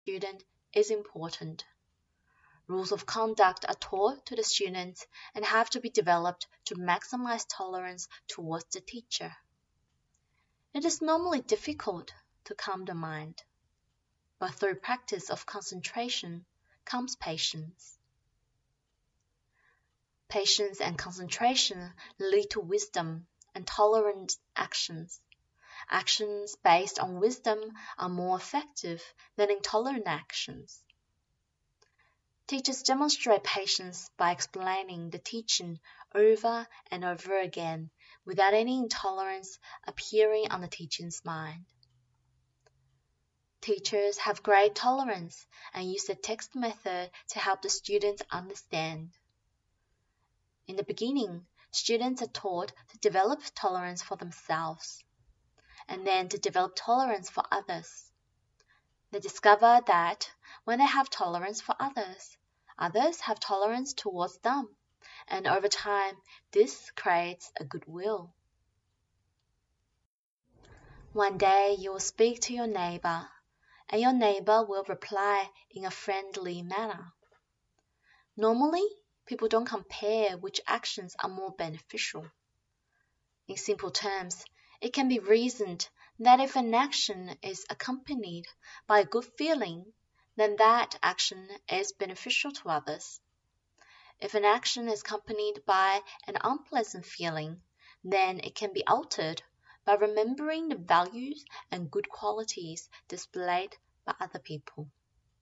student is important. Rules of conduct are taught to the students and have to be developed to maximize tolerance towards the teacher. It is normally difficult to calm the mind, but through practice of concentration comes patience. Patience and concentration lead to wisdom and tolerant actions. Actions based on wisdom are more effective than intolerant actions. Teachers demonstrate patience by explaining the teaching over and over again without any intolerance appearing on the teacher's mind. Teachers have great tolerance and use the text method to help the students understand. In the beginning, students are taught to develop tolerance for themselves, and then to develop tolerance for others. They discover that when they have tolerance for others, others have tolerance towards them, and over time, this creates a goodwill. One day you will speak to your neighbor, and your neighbor will reply in a friendly manner. Normally, people don't compare which actions are more beneficial. In simple terms, it can be reasoned that if an action is accompanied by a good feeling, then that action is beneficial to others. If an action is accompanied by an unpleasant feeling, then it can be altered by remembering the values and good qualities displayed by other people.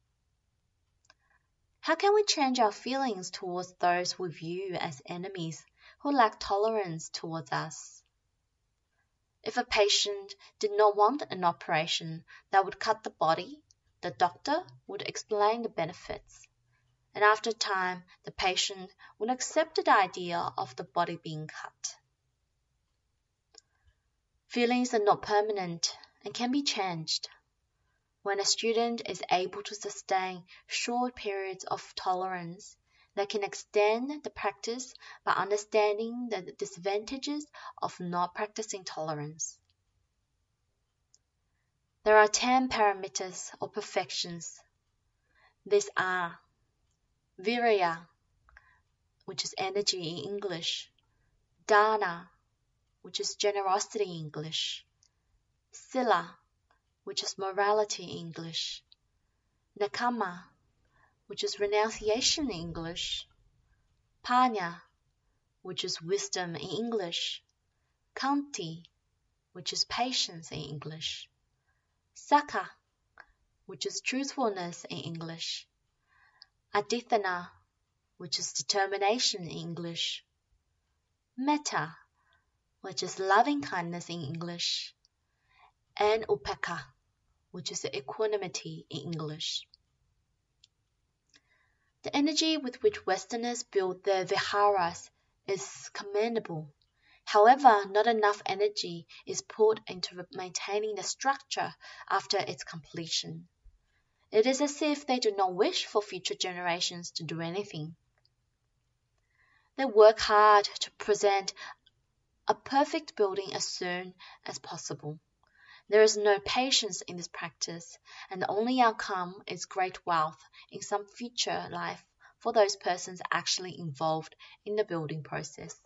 How can we change our feelings towards those we view as enemies who lack tolerance towards us? If a patient did not want an operation that would cut the body, the doctor would explain the benefits, and after time the patient would accept the idea of the body being cut. Feelings are not permanent and can be changed. When a student is able to sustain short periods of tolerance, they can extend the practice by understanding the disadvantages of not practicing tolerance. There are 10 parameters or perfections. These are Virya, which is energy in English, Dana, which is generosity in English, Sila, which is morality in English, Nakama, which is renunciation in English, Panya, which is wisdom in English, Khanti, which is patience in English, Saka, which is truthfulness in English, Adithana, which is determination in English, Metta, which is loving kindness in English, and Upekkha, which is equanimity in English. The energy with which Westerners build their viharas is commendable. However, not enough energy is put into maintaining the structure after its completion. It is as if they do not wish for future generations to do anything. They work hard to present a perfect building as soon as possible. There is no patience in this practice, and the only outcome is great wealth in some future life for those persons actually involved in the building process.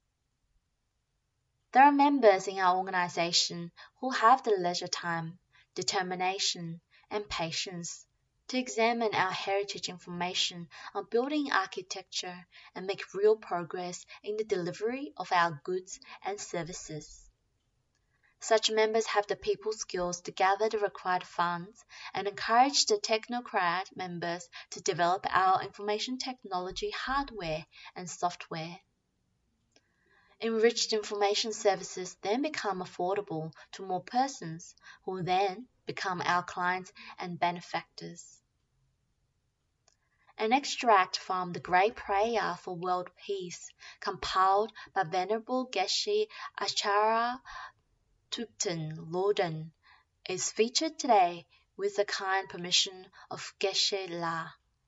There are members in our organization who have the leisure time, determination, and patience to examine our heritage information on building architecture and make real progress in the delivery of our goods and services. Such members have the people skills to gather the required funds and encourage the technocrat members to develop our information technology hardware and software. Enriched information services then become affordable to more persons, who then become our clients and benefactors. An extract from the Great Prayer for World Peace, compiled by Venerable Geshe Acharya Thupten Lodden, is featured today with the kind permission of Geshe La.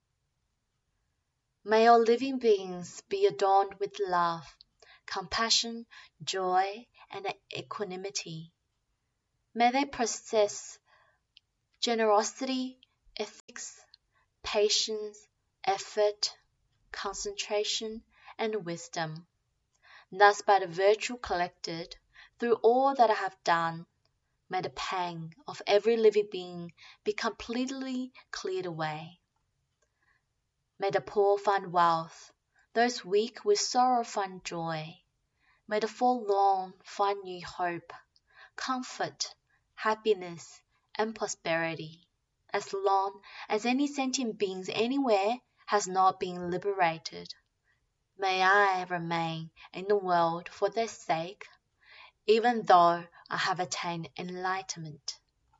May all living beings be adorned with love, compassion, joy, and equanimity. May they possess generosity, ethics, patience, effort, concentration, and wisdom. Thus by the virtue collected through all that I have done, may the pang of every living being be completely cleared away. May the poor find wealth, those weak with sorrow find joy. May the forlorn find new hope, comfort, happiness, and prosperity. As long as any sentient being anywhere has not been liberated, may I remain in the world for their sake, even though I have attained enlightenment.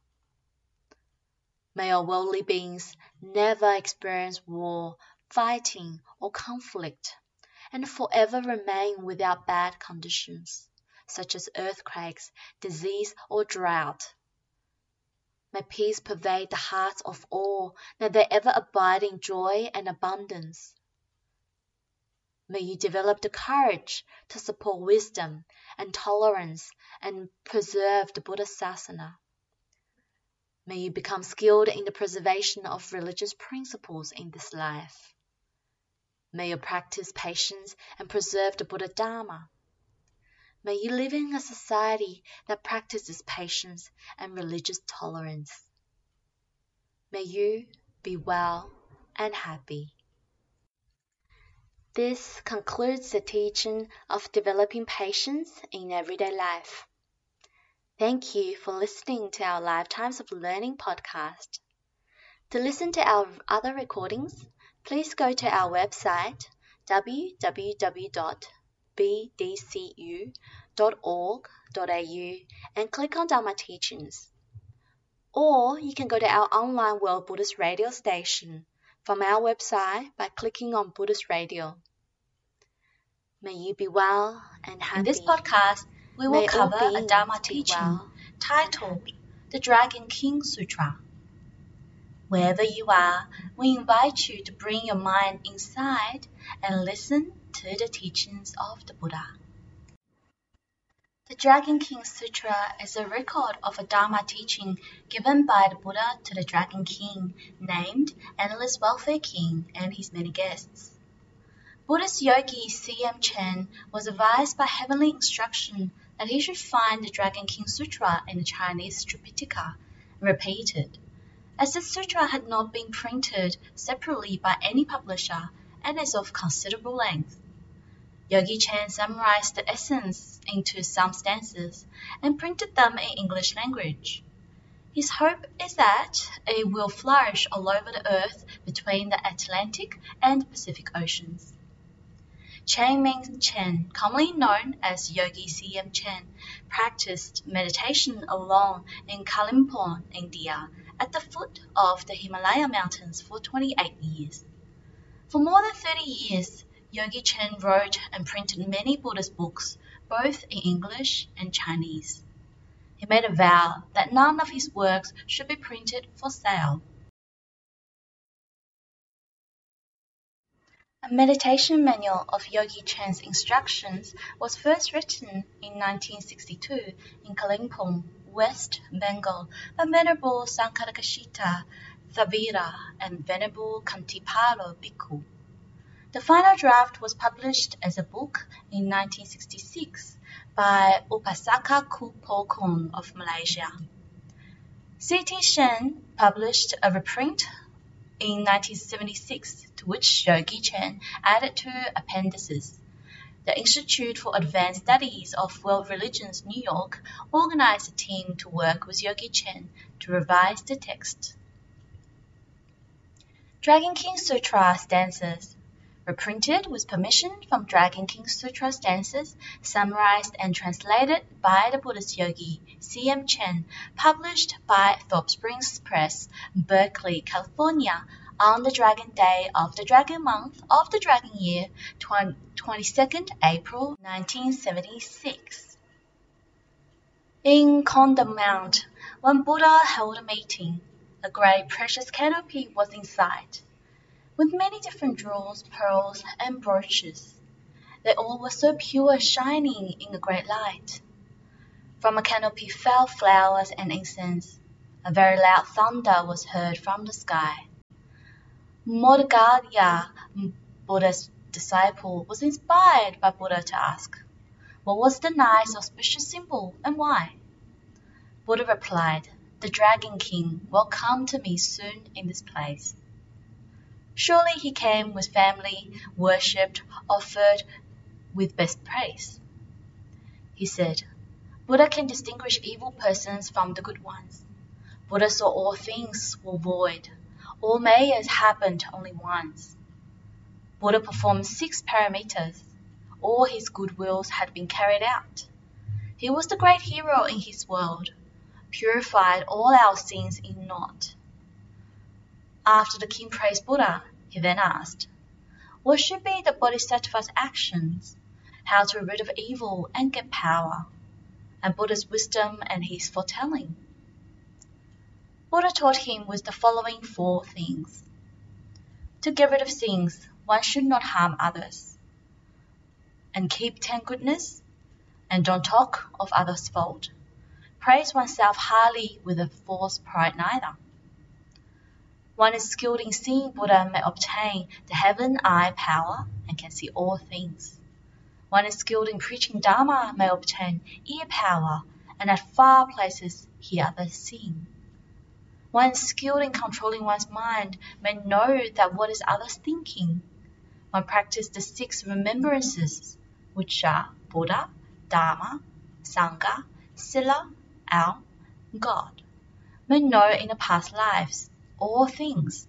May all worldly beings never experience war, fighting, or conflict, and forever remain without bad conditions, such as earthquakes, disease, or drought. May peace pervade the hearts of all, that they ever abide in joy and abundance. May you develop the courage to support wisdom and tolerance and preserve the Buddha Sasana. May you become skilled in the preservation of religious principles in this life. May you practice patience and preserve the Buddha Dharma. May you live in a society that practices patience and religious tolerance. May you be well and happy. This concludes the teaching of developing patience in everyday life. Thank you for listening to our Lifetimes of Learning podcast. To listen to our other recordings, please go to our website www.bdcu.org.au and click on Dharma Teachings. Or you can go to our online World Buddhist Radio station from our website by clicking on Buddhist Radio. May you be well and happy. In this podcast, we will cover a Dharma teaching titled The Dragon King Sutra. Wherever you are, we invite you to bring your mind inside and listen to the teachings of the Buddha. The Dragon King Sutra is a record of a Dharma teaching given by the Buddha to the Dragon King, named Endless Welfare King, and his many guests. Buddhist yogi C.M. Chen was advised by heavenly instruction that he should find the Dragon King Sutra in the Chinese Tripitaka and repeat it. As this sutra had not been printed separately by any publisher and is of considerable length, Yogi Chen summarized the essence into some stanzas and printed them in English language. His hope is that it will flourish all over the earth between the Atlantic and Pacific Oceans. Chang Ming Chen, commonly known as Yogi C.M. Chen, practiced meditation alone in Kalimpong, India, at the foot of the Himalaya mountains for 28 years. For more than 30 years, Yogi Chen wrote and printed many Buddhist books, both in English and Chinese. He made a vow that none of his works should be printed for sale. A meditation manual of Yogi Chen's instructions was first written in 1962 in Kalimpong, West Bengal, by Venerable Sankarakshita Thavira and Venerable Kantipalo Bhikkhu. The final draft was published as a book in 1966 by Upasaka Kupokong of Malaysia. C.T. Shen published a reprint in 1976, to which Yogi Chen added two appendices. The Institute for Advanced Studies of World Religions, New York, organized a team to work with Yogi Chen to revise the text. Dragon King Sutra stanzas, reprinted with permission from Dragon King Sutra stanzas, summarized and translated by the Buddhist yogi C.M. Chen, published by Thorpe Springs Press, Berkeley, California, on the Dragon Day of the Dragon Month of the Dragon Year, 22nd April 1976. In Condom Mount, when Buddha held a meeting, a great precious canopy was in sight, with many different jewels, pearls, and brooches. They all were so pure, shining in a great light. From a canopy fell flowers and incense. A very loud thunder was heard from the sky. Moddagarbha, Buddha's disciple, was inspired by Buddha to ask, what was the nice auspicious symbol and why? Buddha replied, the Dragon King will come to me soon in this place. Surely he came with family, worshipped, offered with best praise. He said, Buddha can distinguish evil persons from the good ones. Buddha saw all things were void. All mayas happened only once. Buddha performed 6 paramitas. All his good wills had been carried out. He was the great hero in his world, purified all our sins in naught. After the king praised Buddha, he then asked, what should be the Bodhisattva's actions? How to rid of evil and get power? And Buddha's wisdom and his foretelling. Buddha taught him with the following 4 things. To get rid of sins, one should not harm others, and keep 10 goodness, and don't talk of others' fault. Praise oneself highly with a false pride neither. One is skilled in seeing Buddha may obtain the heaven eye power and can see all things. One is skilled in preaching Dharma may obtain ear power and at far places hear others sing. One skilled in controlling one's mind may know that what is others thinking. One practices the 6 remembrances, which are Buddha, Dharma, Sangha, Sila, Al, God, may know in the past lives all things.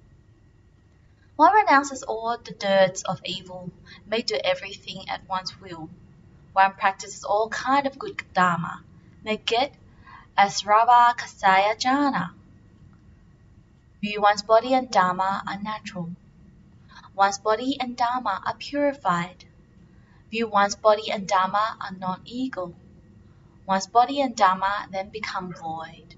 One renounces all the dirts of evil, may do everything at one's will. One practices all kind of good Dharma, may get Asrava Kasaya Jhana. View one's body and Dharma are natural. One's body and Dharma are purified. View one's body and Dharma are non-ego. One's body and Dharma then become void.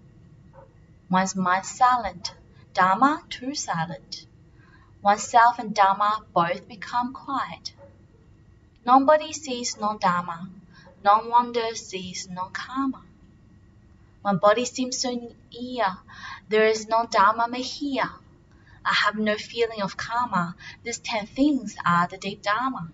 One's mind silent, Dharma too silent. One's self and Dharma both become quiet. Non-body sees non-Dharma, non-wonder sees non-karma. One body seems so near, there is no Dharma may hear. I have no feeling of karma, these 10 things are the deep Dharma.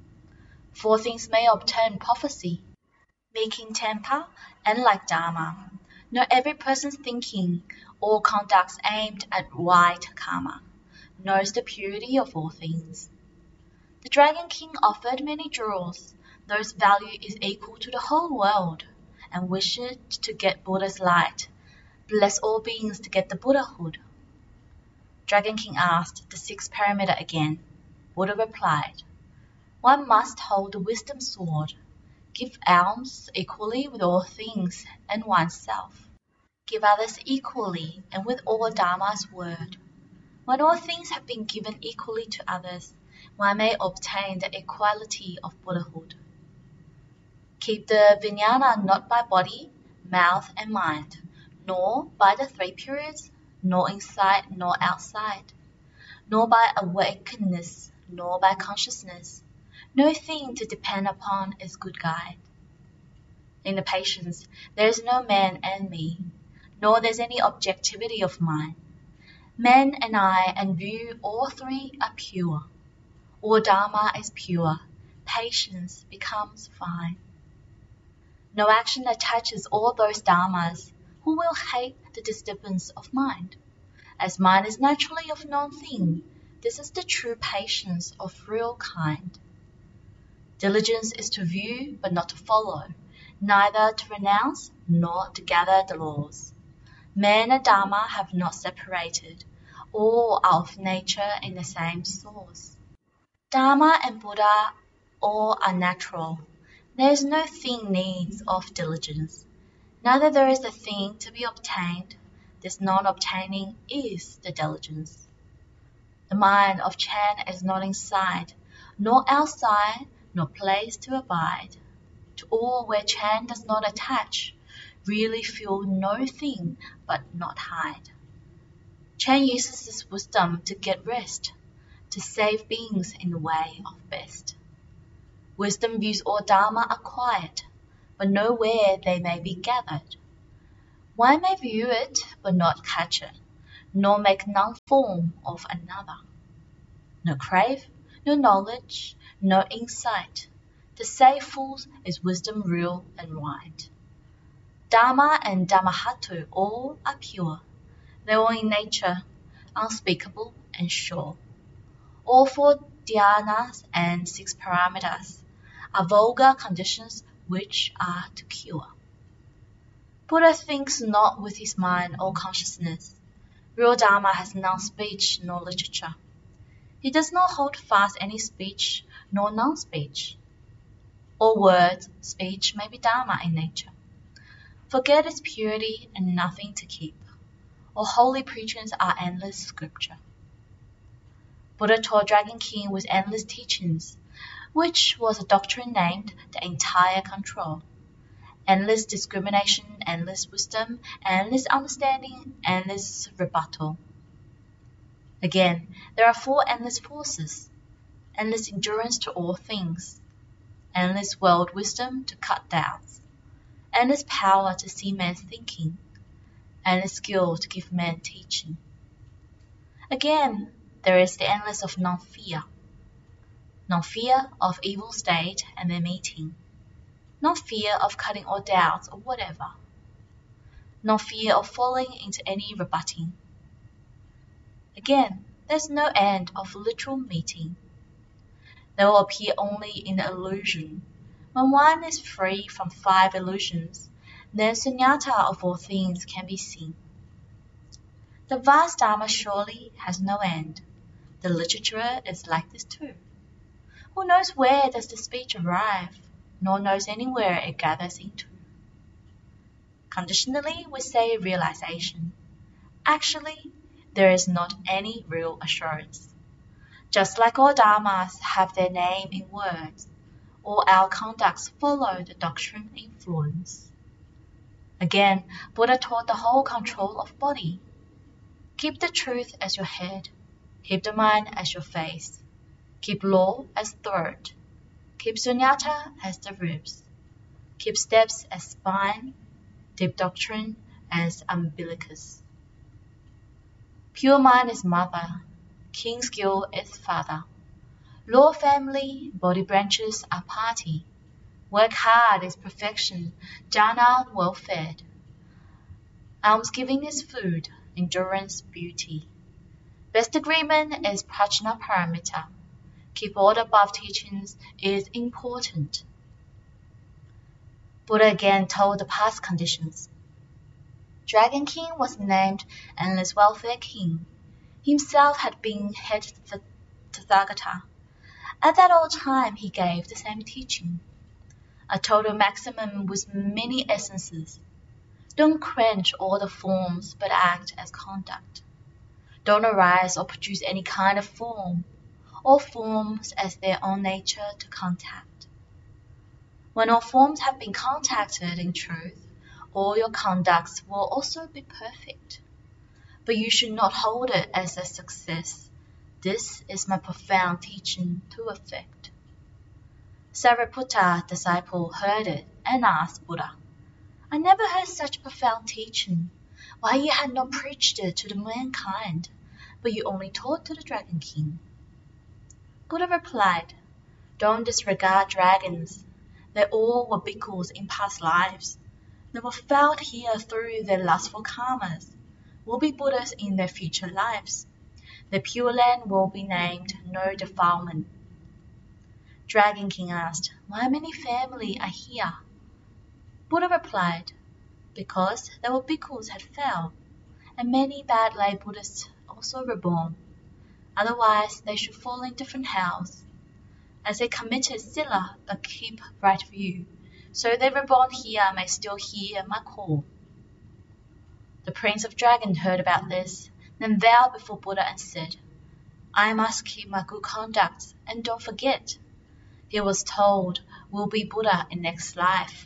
4 things may obtain prophecy, making temper and like Dharma. Know every person's thinking, all conducts aimed at right karma, knows the purity of all things. The Dragon King offered many jewels, those value is equal to the whole world, and wished to get Buddha's light, bless all beings to get the Buddhahood. Dragon King asked the 6th paramita again. Buddha replied, one must hold the wisdom sword, give alms equally with all things and oneself, give others equally and with all Dharma's word. When all things have been given equally to others, one may obtain the equality of Buddhahood. Keep the vijnana not by body, mouth and mind, nor by the 3 periods, nor inside nor outside, nor by awakeness, nor by consciousness. No thing to depend upon is good guide. In the patience, there is no man and me, nor there's any objectivity of mine. Man and I and view all 3 are pure. All Dharma is pure. Patience becomes fine. No action attaches all those Dharmas. Who will hate the disturbance of mind? As mind is naturally of non-thing, this is the true patience of real kind. Diligence is to view but not to follow, neither to renounce nor to gather the laws. Man and Dharma have not separated, all are of nature in the same source. Dharma and Buddha all are natural. There is no thing needs of diligence. Neither there is a thing to be obtained. This non-obtaining is the diligence. The mind of Chan is not inside, nor outside, nor place to abide. To all where Chan does not attach, really feel no thing but not hide. Chan uses this wisdom to get rest, to save beings in the way of best. Wisdom views all Dharma are quiet, but know where they may be gathered. One may view it, but not catch it, nor make none form of another. No crave, no knowledge, no insight. To say fools is wisdom real and right. Dharma and Dhammahattu all are pure. They all in nature, unspeakable and sure. All four dhyanas and 6 paramitas are vulgar conditions which are to cure. Buddha thinks not with his mind or consciousness. Real Dharma has none speech nor literature. He does not hold fast any speech nor non-speech. All words, speech may be Dharma in nature. Forget its purity and nothing to keep. All holy preachings are endless scripture. Buddha taught Dragon King with endless teachings, which was a doctrine named the entire control. Endless discrimination, endless wisdom, endless understanding, endless rebuttal. Again, there are 4 endless forces. Endless endurance to all things. Endless world wisdom to cut doubts. Endless power to see men thinking. Endless skill to give men teaching. Again, there is the endless of non-fear. Non-fear of evil state and their meeting. No fear of cutting all doubts or whatever. No fear of falling into any rebutting. Again, there's no end of literal meeting. They will appear only in the illusion. When one is free from 5 illusions, then sunyata of all things can be seen. The vast Dharma surely has no end. The literature is like this too. Who knows where does the speech arrive? Nor knows anywhere it gathers into. Conditionally, we say realization. Actually, there is not any real assurance. Just like all dharmas have their name in words, all our conducts follow the doctrine influence. Again, Buddha taught the whole control of body. Keep the truth as your head. Keep the mind as your face. Keep law as throat. Keep sunyata as the ribs. Keep steps as spine. Deep doctrine as umbilicus. Pure mind is mother. King skill is father. Law family, body branches are party. Work hard is perfection. Jhana well fed. Almsgiving is food. Endurance beauty. Best agreement is prajna paramita. Keep all the above teachings is important. Buddha again told the past conditions. Dragon King was named Endless Welfare King. Himself had been head Tathagata. At that old time he gave the same teaching. A total maximum with many essences. Don't quench all the forms but act as conduct. Don't arise or produce any kind of form. All forms as their own nature to contact. When all forms have been contacted in truth, all your conducts will also be perfect. But you should not hold it as a success. This is my profound teaching to effect. Sariputta, disciple, heard it and asked Buddha, I never heard such profound teaching. Why you had not preached it to the mankind, but you only taught to the Dragon King? Buddha replied, Don't disregard dragons. They all were bhikkhus in past lives. They were felled here through their lustful karmas, will be Buddhas in their future lives. The Pure Land will be named No Defilement. Dragon King asked, Why many family are here? Buddha replied, Because there were bhikkhus had fell, and many bad lay Buddhists also reborn. Otherwise they should fall in different hells. As they committed sila but keep right view, so they reborn here may still hear my call. The Prince of Dragon heard about this, then vowed before Buddha and said, I must keep my good conduct and don't forget. He was told will be Buddha in next life.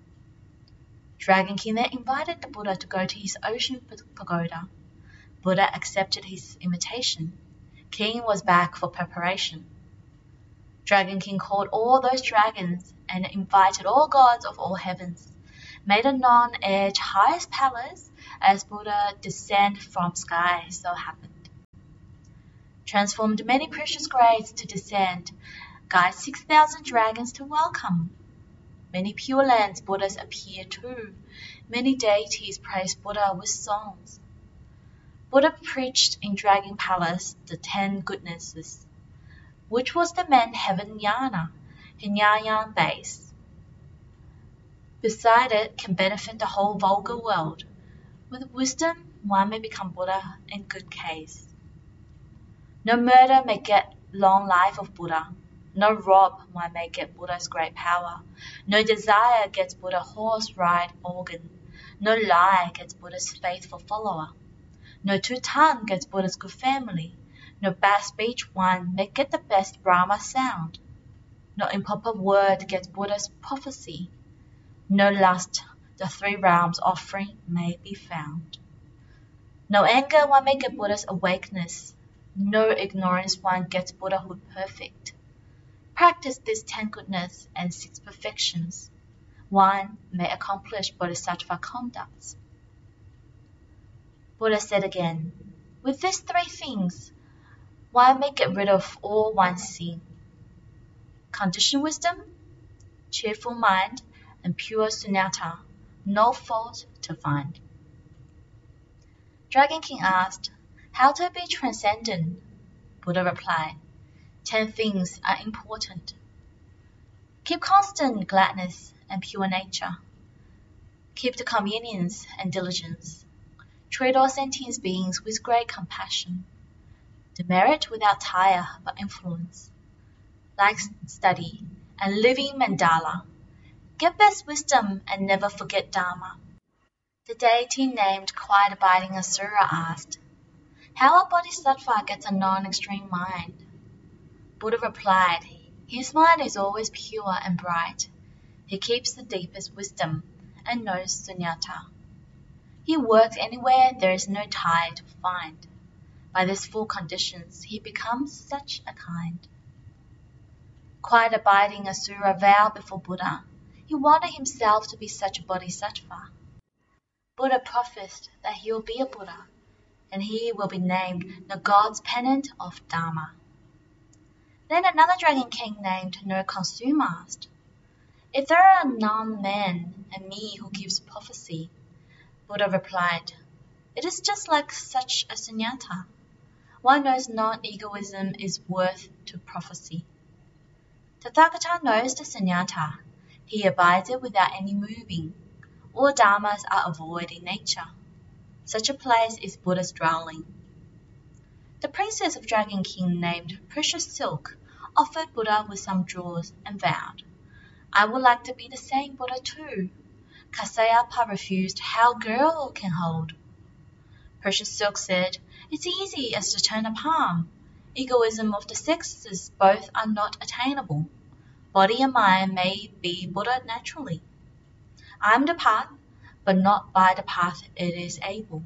Dragon King then invited the Buddha to go to his ocean pagoda. Buddha accepted his invitation. King was back for preparation. Dragon King called all those dragons and invited all gods of all heavens. made a non-edge highest palace as Buddha descended from sky, so happened. Transformed many precious grades to descend, guide 6,000 dragons to welcome. Many pure lands Buddhas appear too, many deities praise Buddha with songs. Buddha preached in Dragon Palace the 10 goodnesses, which was the main heaven jnana, Hinayana base. Beside it can benefit the whole vulgar world. With wisdom, one may become Buddha in good case. No murder may get long life of Buddha. No rob one may get Buddha's great power. No desire gets Buddha horse ride organ. No lie gets Buddha's faithful follower. No two-tongue gets Buddha's good family. No bad speech one may get the best Brahma sound. No improper word gets Buddha's prophecy. No lust, the 3 realms offering may be found. No anger one may get Buddha's awakeness. No ignorance one gets Buddhahood perfect. Practice these 10 goodness and 6 perfections. One may accomplish bodhisattva conducts. Buddha said again, with these 3 things, one may get rid of all one's sin. Conditioned wisdom, cheerful mind, and pure sunyata, no fault to find. Dragon King asked, how to be transcendent? Buddha replied, 10 things are important. Keep constant gladness and pure nature. Keep the communions and diligence. Treat all sentient beings with great compassion. Demerit without tire but influence. Like study and living mandala. Get best wisdom and never forget Dharma. The deity named Quiet Abiding Asura asked, how a bodhisattva gets a non-extreme mind? Buddha replied, his mind is always pure and bright. He keeps the deepest wisdom and knows sunyata. He works anywhere there is no tie to find. By these 4 conditions, he becomes such a kind. Quiet Abiding Asura vowed before Buddha. He wanted himself to be such a bodhisattva. Buddha prophesied that he will be a Buddha, and he will be named the God's Pennant of Dharma. Then another Dragon King named No Consume asked, if there are none men and me who gives prophecy, Buddha replied, it is just like such a sunyata. One knows non-egoism is worth to prophecy. Tathagata knows the sunyata. He abides it without any moving. All dharmas are a void in nature. Such a place is Buddha's dwelling. The princess of Dragon King named Precious Silk offered Buddha with some jewels and vowed, I would like to be the same Buddha too. Kasyapa refused how girl can hold. Precious Silk said, it's easy as to turn a palm. Egoism of the sexes both are not attainable. Body and mind may be Buddha naturally. I am the path, but not by the path it is able.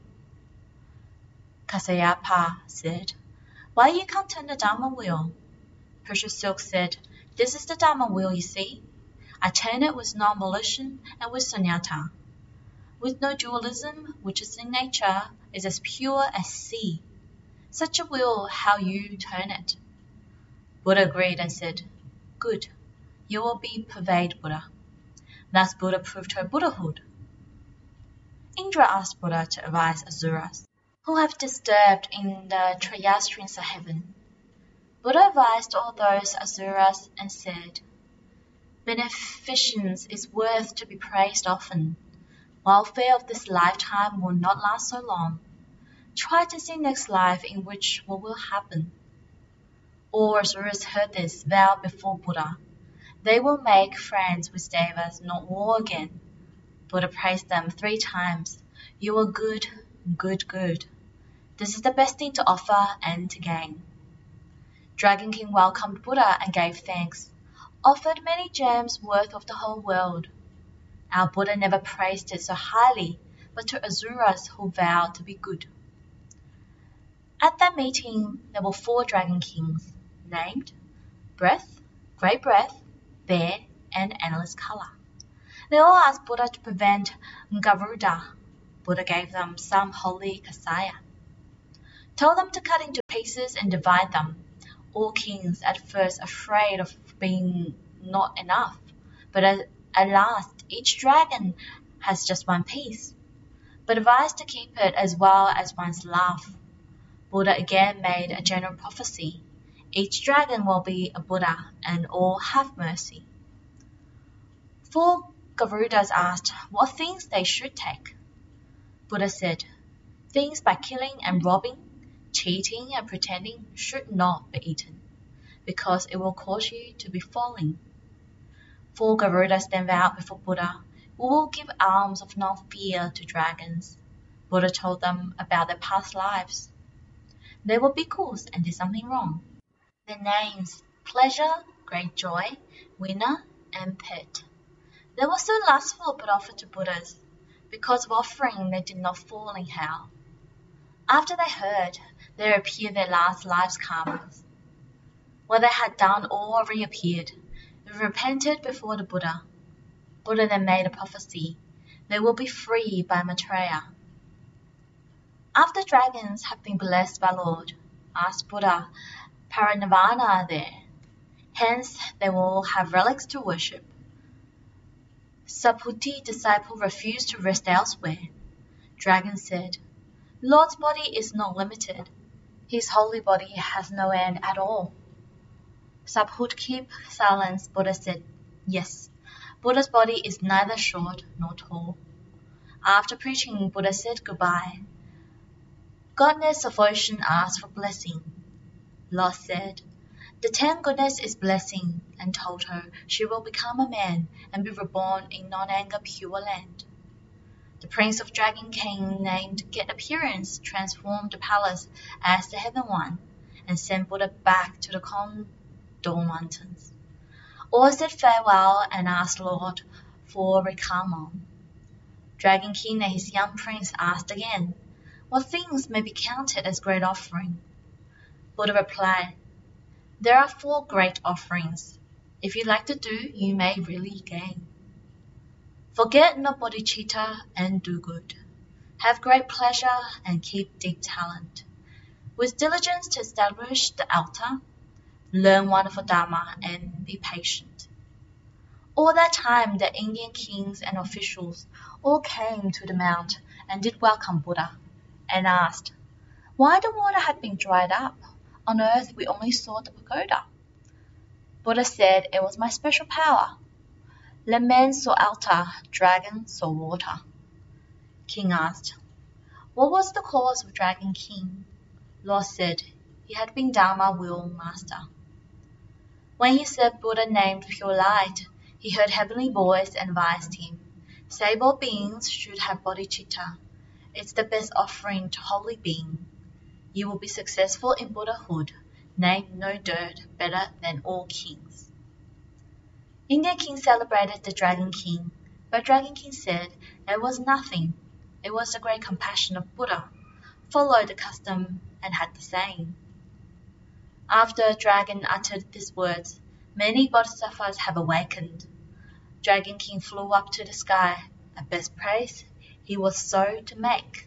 Kasyapa said, why you can't turn the Dharma wheel? Precious Silk said, this is the Dharma wheel you see. I turn it with non-volition and with sunyata. With no dualism, which is in nature, is as pure as sea. Such a wheel, how you turn it. Buddha agreed and said, good, you will be pervade Buddha. Thus Buddha proved her Buddhahood. Indra asked Buddha to advise Asuras, who have disturbed in the Triyastrins of heaven. Buddha advised all those Asuras and said, beneficence is worth to be praised often. Welfare of this lifetime will not last so long. Try to see next life in which what will happen. All Asuras heard this vow before Buddha. They will make friends with Devas, not war again. Buddha praised them 3 times. You are good, good, good. This is the best thing to offer and to gain. Dragon King welcomed Buddha and gave thanks, offered many gems worth of the whole world. Our Buddha never praised it so highly, but to Asuras who vowed to be good. At that meeting, there were 4 Dragon Kings, named Breath, Great Breath, Bear, and Endless Color. They all asked Buddha to prevent Garuda. Buddha gave them some holy kasaya. Told them to cut into pieces and divide them. All kings at first afraid of being not enough, but at last each dragon has just one piece, but advised to keep it as well as one's life. Buddha again made a general prophecy. Each dragon will be a Buddha, and all have mercy. 4 Garudas asked what things they should take. Buddha said, things by killing and robbing, cheating and pretending should not be eaten, because it will cause you to be falling. 4 Garudas then vowed before Buddha, we will give alms of non-fear to dragons. Buddha told them about their past lives. They were bhikkhus and did something wrong. Their names, Pleasure, Great Joy, Winner, and Pet. They were so lustful but offered to Buddhas. Because of offering, they did not fall in hell. After they heard, there appeared their last life's karmas. What they had done all reappeared. They repented before the Buddha. Buddha then made a prophecy. They will be free by Maitreya. After dragons have been blessed by Lord, asked Buddha, Parinirvana there. Hence, they will have relics to worship. Saputi disciple refused to rest elsewhere. Dragon said, Lord's body is not limited. His holy body has no end at all. Saput keep silence. Buddha said, yes, Buddha's body is neither short nor tall. After preaching, Buddha said goodbye. Goddess of ocean asked for blessing. Lord said, the 10 goddess is blessing, and told her she will become a man and be reborn in non-anger pure land. The prince of Dragon King named Get Appearance transformed the palace as the heaven one and sent Buddha back to the Condor Mountains. All said farewell and asked Lord for Rikamo. Dragon King and his young prince asked again, what things may be counted as great offering? Buddha replied, there are 4 great offerings. If you like to do, you may really gain. Forget not bodhicitta and do good. Have great pleasure and keep deep talent. With diligence to establish the altar, learn wonderful Dharma and be patient. All that time the Indian kings and officials all came to the mount and did welcome Buddha and asked, why the water had been dried up? On earth we only saw the pagoda. Buddha said it was my special power. Let men saw altar, dragon saw water. King asked, what was the cause of Dragon King? Lord said, he had been Dharma will master. When he said Buddha named pure light, he heard heavenly voice and advised him, sable beings should have bodhicitta. It's the best offering to holy being. You will be successful in Buddhahood, name no dirt better than all kings. Indian king celebrated the Dragon King, but Dragon King said it was nothing. It was the great compassion of Buddha, followed the custom and had the same. After Dragon uttered these words, many bodhisattvas have awakened. Dragon King flew up to the sky, at best praise he was so to make.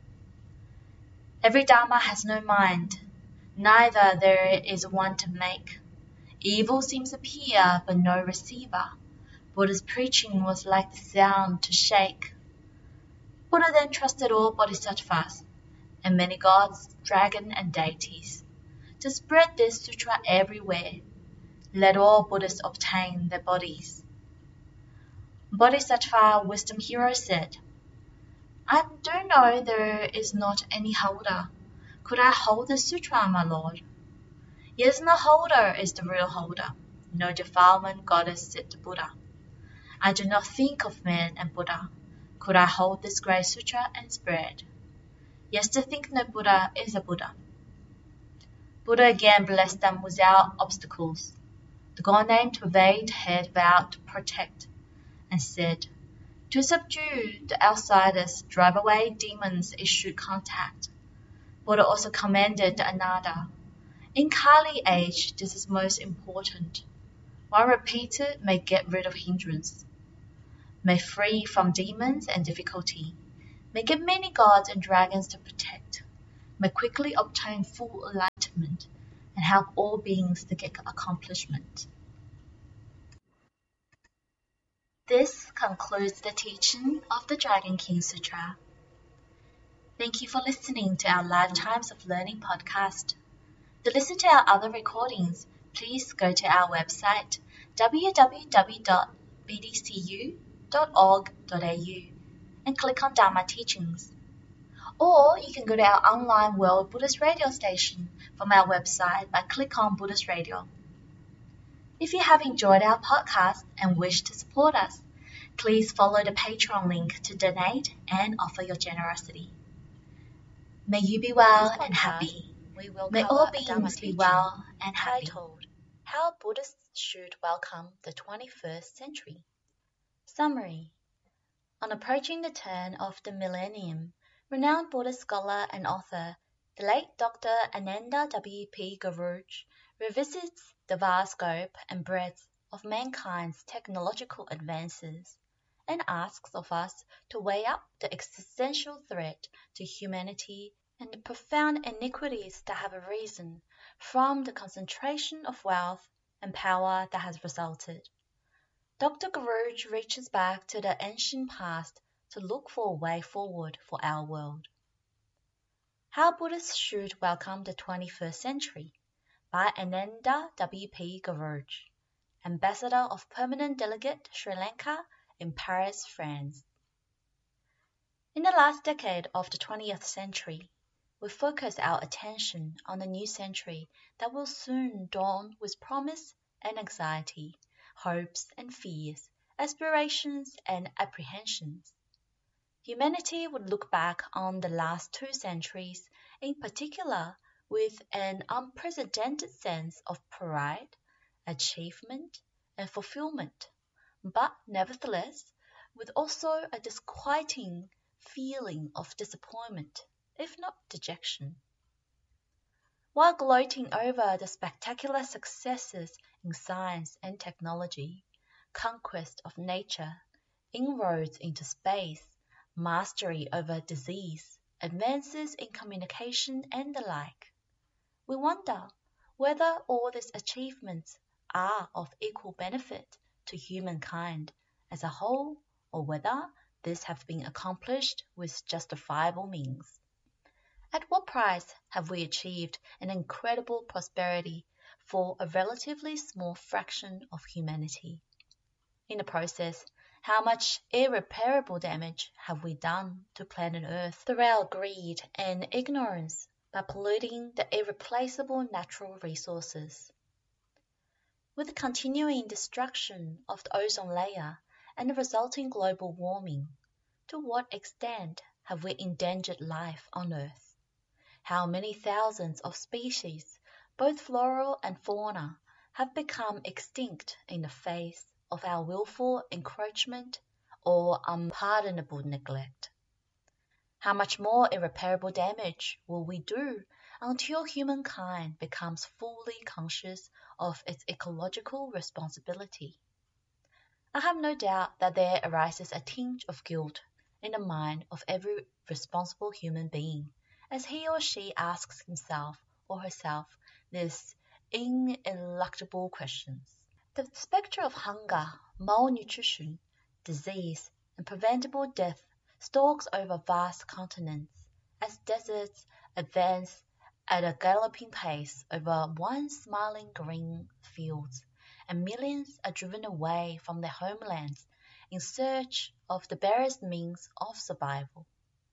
Every Dharma has no mind, neither there is one to make. Evil seems appear, but no receiver. Buddha's preaching was like the sound to shake. Buddha then trusted all bodhisattvas, and many gods, dragon and deities, to spread this sutra everywhere. Let all Buddhas obtain their bodies. Bodhisattva Wisdom Hero said, I do know there is not any holder. Could I hold the sutra, my lord? Yes, no holder is the real holder. No defilement, goddess, said the Buddha. I do not think of man and Buddha. Could I hold this great sutra and spread? Yes, to think no Buddha is a Buddha. Buddha again blessed them without obstacles. The god named pervade head vowed to protect, and said, to subdue the outsiders, drive away demons issued contact. Buddha also commanded the anada. In Kali age, this is most important. One repeated may get rid of hindrance. may free from demons and difficulty, may get many gods and dragons to protect, may quickly obtain full enlightenment, and help all beings to get accomplishment. This concludes the teaching of the Dragon King Sutra. Thank you for listening to our Lifetimes of Learning podcast. To listen to our other recordings, please go to our website www.bdcu.org.au and click on Dharma Teachings. Or you can go to our online World Buddhist Radio station from our website by click on Buddhist Radio. If you have enjoyed our podcast and wish to support us, please follow the Patreon link to donate and offer your generosity. May you be well and happy. May all beings be well and happy. Titled, How Buddhists Should Welcome the 21st Century. Summary. On approaching the turn of the millennium, renowned Buddhist scholar and author, the late Dr. Ananda W.P. Guruj, revisits the vast scope and breadth of mankind's technological advances and asks of us to weigh up the existential threat to humanity and the profound iniquities that have arisen from the concentration of wealth and power that has resulted. Dr. Guruj reaches back to the ancient past to look for a way forward for our world. How Buddhists Should Welcome the 21st Century by Ananda W.P. Guruj, Ambassador of Permanent Delegate Sri Lanka in Paris, France. In the last decade of the 20th century, we focus our attention on the new century that will soon dawn with promise and anxiety, hopes and fears, aspirations and apprehensions. Humanity would look back on the last 2 centuries, in particular, with an unprecedented sense of pride, achievement, and fulfillment, but nevertheless, with also a disquieting feeling of disappointment, if not dejection. While gloating over the spectacular successes in science and technology, conquest of nature, inroads into space, mastery over disease, advances in communication and the like, we wonder whether all these achievements are of equal benefit to humankind as a whole, or whether these have been accomplished with justifiable means. At what price have we achieved an incredible prosperity for a relatively small fraction of humanity? In the process, how much irreparable damage have we done to planet Earth through our greed and ignorance by polluting the irreplaceable natural resources? With the continuing destruction of the ozone layer and the resulting global warming, to what extent have we endangered life on Earth? How many thousands of species, both floral and fauna, have become extinct in the face of our willful encroachment or unpardonable neglect? How much more irreparable damage will we do until humankind becomes fully conscious of its ecological responsibility? I have no doubt that there arises a tinge of guilt in the mind of every responsible human being as he or she asks himself or herself these ineluctable questions. The spectre of hunger, malnutrition, disease, and preventable death stalks over vast continents as deserts advance at a galloping pace over once smiling green fields, and millions are driven away from their homelands in search of the barest means of survival.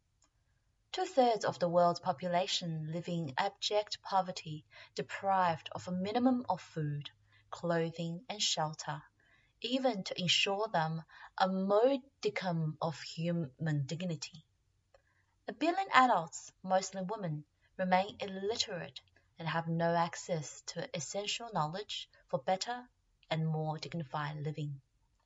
2/3 of the world's population live in abject poverty, deprived of a minimum of food, clothing, and shelter, even to ensure them a modicum of human dignity. 1 billion adults, mostly women, remain illiterate and have no access to essential knowledge for better and more dignified living.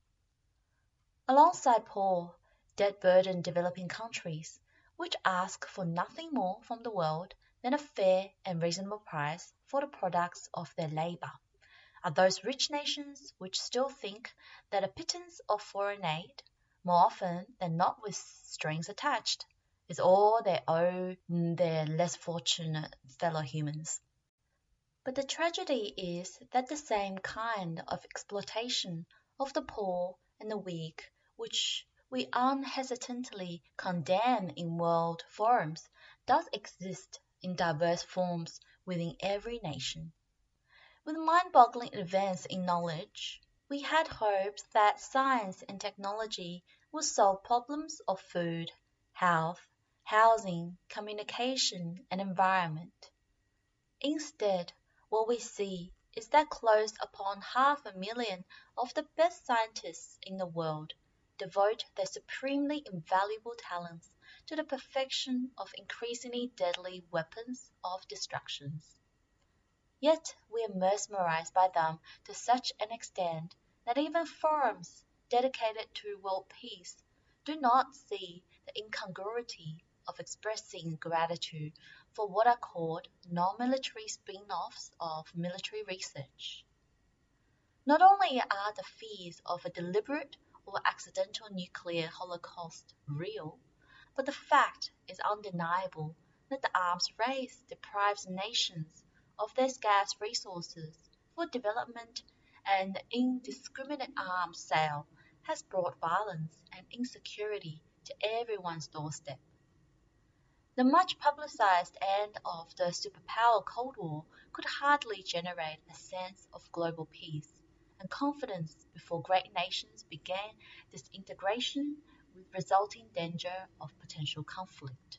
Alongside poor, debt-burdened developing countries, which ask for nothing more from the world than a fair and reasonable price for the products of their labor, are those rich nations which still think that a pittance of foreign aid, more often than not with strings attached. It's all they owe their less fortunate fellow humans. But the tragedy is that the same kind of exploitation of the poor and the weak, which we unhesitantly condemn in world forums, does exist in diverse forms within every nation. With mind-boggling advance in knowledge, we had hoped that science and technology would solve problems of food, health, housing, communication, and environment. Instead, what we see is that close upon 500,000 of the best scientists in the world devote their supremely invaluable talents to the perfection of increasingly deadly weapons of destruction. Yet we are mesmerized by them to such an extent that even forums dedicated to world peace do not see the incongruity of expressing gratitude for what are called non-military spin-offs of military research. Not only are the fears of a deliberate or accidental nuclear holocaust real, but the fact is undeniable that the arms race deprives nations of their scarce resources for development, and the indiscriminate arms sale has brought violence and insecurity to everyone's doorstep. The much publicized end of the superpower Cold War could hardly generate a sense of global peace and confidence before great nations began disintegration with resulting danger of potential conflict.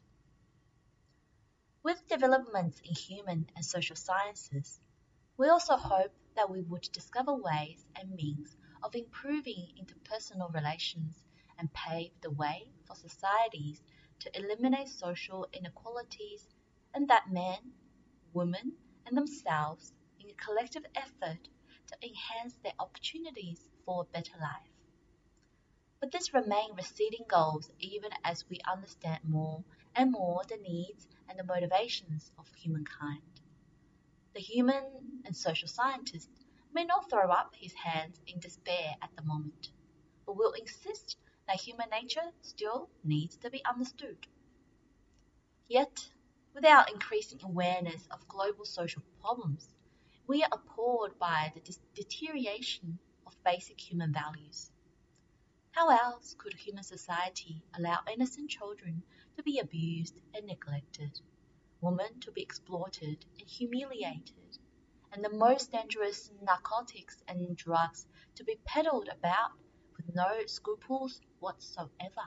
With developments in human and social sciences, we also hope that we would discover ways and means of improving interpersonal relations and pave the way for societies to eliminate social inequalities, and that men, women, and themselves, in a collective effort to enhance their opportunities for a better life. But these remain receding goals even as we understand more and more the needs and the motivations of humankind. The human and social scientist may not throw up his hands in despair at the moment, but will insist that human nature still needs to be understood. Yet, without increasing awareness of global social problems, we are appalled by the deterioration of basic human values. How else could human society allow innocent children to be abused and neglected, women to be exploited and humiliated, and the most dangerous narcotics and drugs to be peddled about with no scruples whatsoever?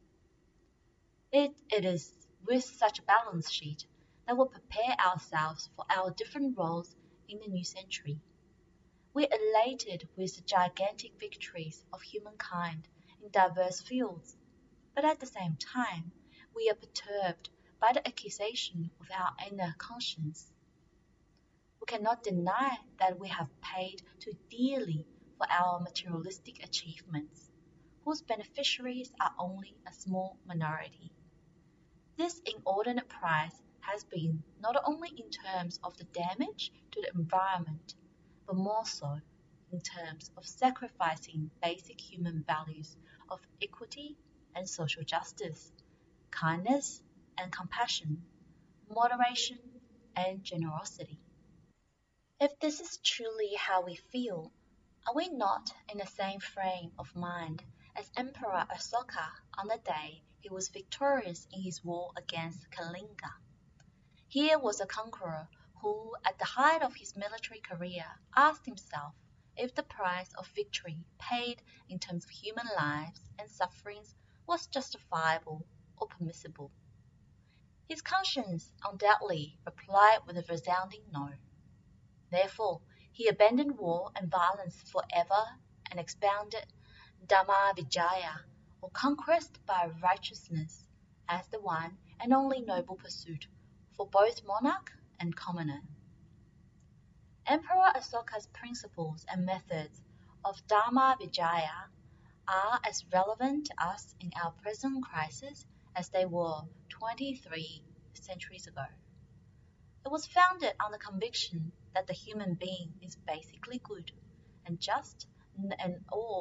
It is with such a balance sheet that we'll prepare ourselves for our different roles in the new century. We're elated with the gigantic victories of humankind in diverse fields, but at the same time, we are perturbed by the accusation of our inner conscience. We cannot deny that we have paid too dearly for our materialistic achievements, whose beneficiaries are only a small minority. This inordinate price has been not only in terms of the damage to the environment, but more so in terms of sacrificing basic human values of equity and social justice, kindness and compassion, moderation and generosity. If this is truly how we feel, are we not in the same frame of mind as Emperor Asoka on the day he was victorious in his war against Kalinga? Here was a conqueror who, at the height of his military career, asked himself if the price of victory paid in terms of human lives and sufferings was justifiable or permissible. His conscience undoubtedly replied with a resounding no. Therefore, he abandoned war and violence forever and expounded Dhamma Vijaya, or conquest by righteousness, as the one and only noble pursuit for both monarch and commoner. Emperor Asoka's principles and methods of Dhamma Vijaya are as relevant to us in our present crisis as they were 23 centuries ago. It was founded on the conviction that the human being is basically good and just, and all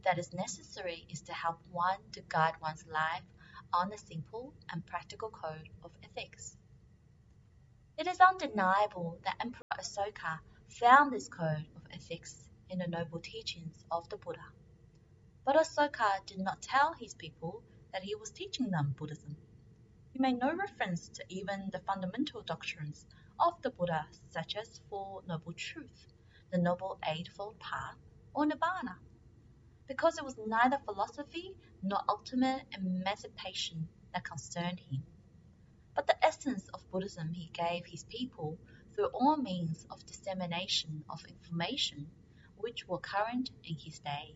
that is necessary is to help one to guide one's life on a simple and practical code of ethics. It is undeniable that Emperor Asoka found this code of ethics in the noble teachings of the Buddha. But Asoka did not tell his people that he was teaching them Buddhism. He made no reference to even the fundamental doctrines of the Buddha, such as Four Noble Truths, the Noble Eightfold Path, or Nibbana, because it was neither philosophy nor ultimate emancipation that concerned him, but the essence of Buddhism he gave his people through all means of dissemination of information which were current in his day.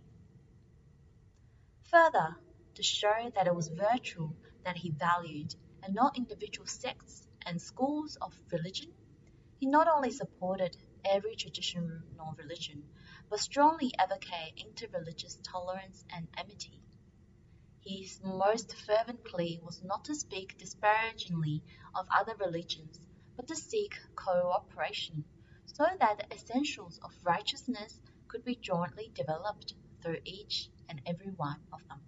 Further, to show that it was virtue that he valued and not individual sects and schools of religion, he not only supported every traditional religion, but strongly advocated interreligious tolerance and amity. His most fervent plea was not to speak disparagingly of other religions, but to seek cooperation, so that the essentials of righteousness could be jointly developed through each and every one of them.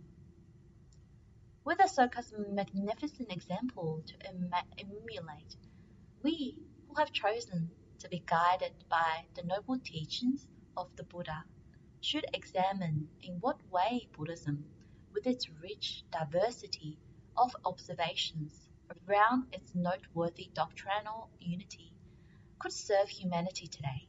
With Asoka's magnificent example to emulate, we who have chosen to be guided by the noble teachings of the Buddha should examine in what way Buddhism, with its rich diversity of observations around its noteworthy doctrinal unity, could serve humanity today.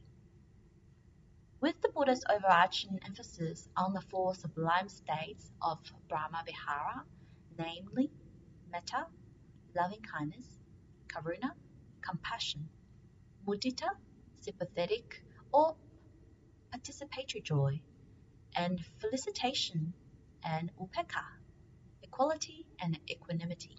With the Buddha's overarching emphasis on the four sublime states of Brahma-vihara, namely metta, loving-kindness, karuna, compassion, mudita, sympathetic or participatory joy, and felicitation, and upekkha, equality and equanimity.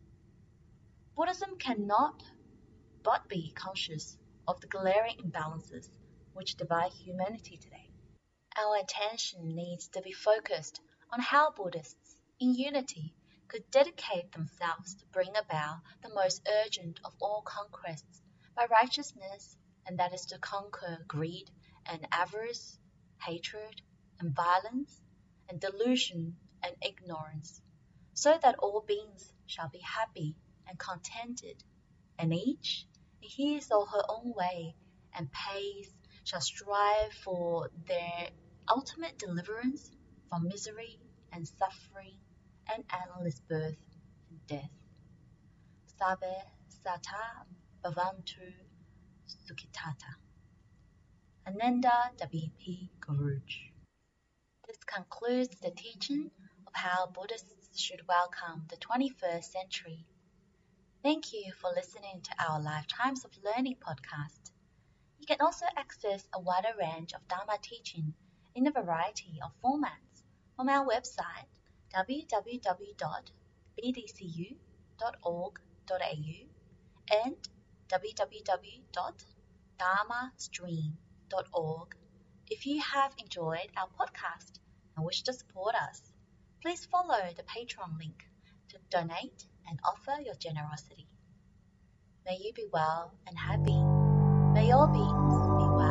Buddhism cannot but be conscious of the glaring imbalances which divide humanity today. Our attention needs to be focused on how Buddhists, in unity, could dedicate themselves to bring about the most urgent of all conquests by righteousness, and that is to conquer greed and avarice, hatred and violence, and delusion and ignorance, so that all beings shall be happy and contented, and each, in his or her own way and pace, shall strive for their ultimate deliverance from misery and suffering and endless birth and death. Sabe Sata Bhavantu Sukhitata. Ananda W.P. Guruj. This concludes the teaching of how Buddhists should welcome the 21st century. Thank you for listening to our Lifetimes of Learning podcast. You can also access a wider range of Dharma teaching in a variety of formats from our website www.bdcu.org.au and www.dharmastream.org. If you have enjoyed our podcast and wish to support us, please follow the Patreon link to donate and offer your generosity. May you be well and happy. May your beings be well.